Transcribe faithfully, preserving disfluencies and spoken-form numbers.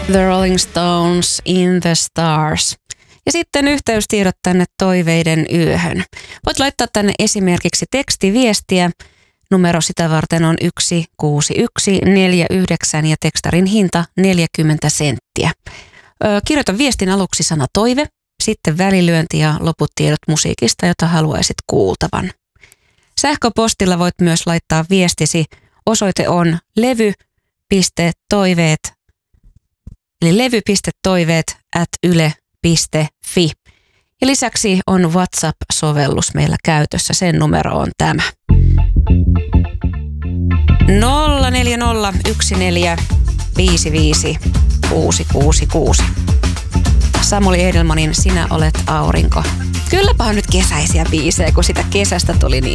The Rolling Stones, In the Stars. Ja sitten yhteystiedot tänne toiveiden yöhön. Voit laittaa tänne esimerkiksi tekstiviestiä. Numero sitä varten on yksi kuusi yksi neljä yhdeksän ja tekstarin hinta neljäkymmentä senttiä. Ö, kirjoita viestin aluksi sana toive, sitten välilyönti ja loput tiedot musiikista, jota haluaisit kuultavan. Sähköpostilla voit myös laittaa viestisi. Osoite on levy.toiveet eli levy.toiveet at yle piste fi. Ja lisäksi on WhatsApp-sovellus meillä käytössä. Sen numero on tämä. nolla neljä nolla yksi neljä viisi viisi kuusi kuusi kuusi. Samuli Edelmanin Sinä olet aurinko. Kylläpä on nyt kesäisiä biisejä, kun sitä kesästä tuli niin